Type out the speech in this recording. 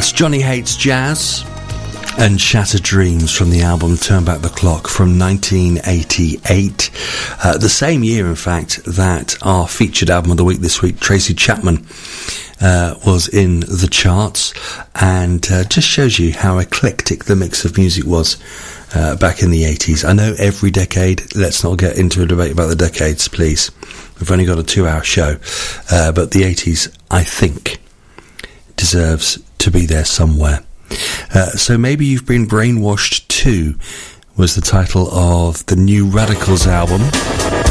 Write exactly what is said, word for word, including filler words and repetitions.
That's Johnny Hates Jazz and Shattered Dreams from the album Turn Back the Clock from nineteen eighty-eight. Uh, the same year, in fact, that our featured album of the week this week, Tracy Chapman, uh, was in the charts, and uh, just shows you how eclectic the mix of music was uh, back in the eighties. I know every decade, let's not get into a debate about the decades, please. We've only got a two-hour show, uh, but the eighties, I think, deserves to be there somewhere. Uh, so maybe you've been brainwashed too, was the title of the New Radicals album.